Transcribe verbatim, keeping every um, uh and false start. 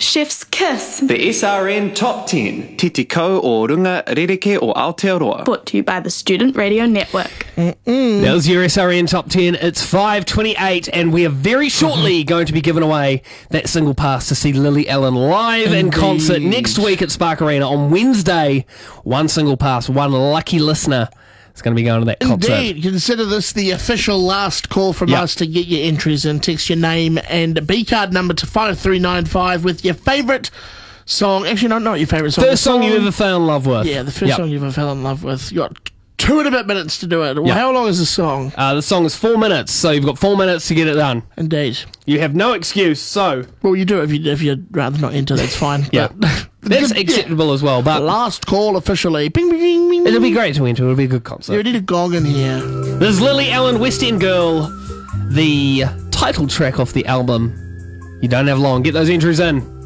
Chef's Kiss. The S R N Top ten. Titi Ko o Runga Rereke o Aotearoa. Brought to you by the Student Radio Network. Mm-mm. That was your S R N Top ten. It's five twenty-eight, and we are very shortly going to be giving away that single pass to see Lily Allen live Indeed. in concert next week at Spark Arena on Wednesday. One single pass, one lucky listener is going to be going to that concert. Indeed. Consider this the official last call from Yep. us to get your entries in. Text your name and B card number to five three nine five with your favourite song. Actually, no, not your favourite song. First The song you ever fell in love with. Yeah, the first Yep. song you ever fell in love with. You got two and a bit minutes to do it. Well, Yep. how long is the song? Uh, the song is four minutes, so you've got four minutes to get it done. Indeed. You have no excuse, so... Well, you do if, you, if you'd rather not enter, that's fine. Yeah. But That's good- acceptable as well, but... Last call officially. Bing, bing, bing, bing. It'll be great to enter. It'll be a good concert. You need a gong in here. There's Lily Allen, West End Girl, the title track off the album. You don't have long. Get those entries in.